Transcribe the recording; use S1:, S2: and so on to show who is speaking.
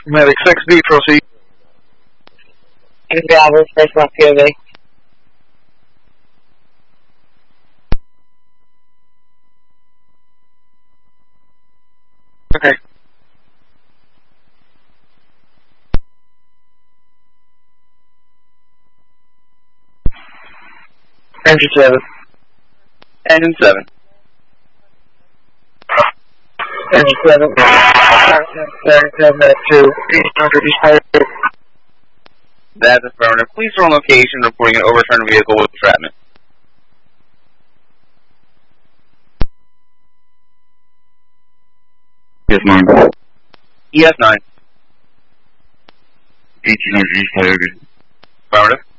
S1: Medic 6B, proceed.
S2: Gravel, first left POV.
S1: Okay.
S2: Engine 7.
S1: Engine 7.
S2: Engine 7. Medic 2. 800 East Highway.
S1: That's affirmative. Please on location reporting an overturned vehicle with entrapment.
S3: ES9.
S1: ES9.
S3: 1800 East Highway.
S1: Affirmative.